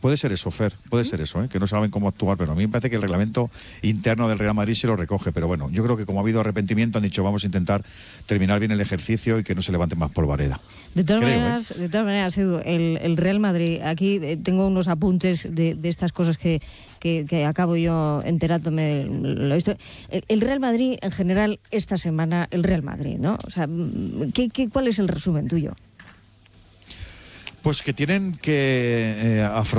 Puede ser eso, Fer, puede ser eso, que no saben cómo actuar, pero a mí me parece que el reglamento interno del Real Madrid se lo recoge, pero bueno, yo creo que como ha habido arrepentimiento han dicho vamos a intentar terminar bien el ejercicio y que no se levanten más polvareda. De todas maneras, Edu, el Real Madrid, aquí tengo unos apuntes de estas cosas que acabo yo enterándome, lo he visto. El Real Madrid, en general, esta semana, el Real Madrid, ¿no? O sea, ¿cuál es el resumen tuyo? Pues que tienen que afrontar